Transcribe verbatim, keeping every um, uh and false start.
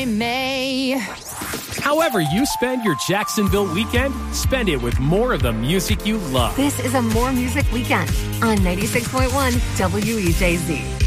May. However you spend your Jacksonville weekend, spend it with more of the music you love. This is a More Music Weekend on ninety-six point one W E J Z.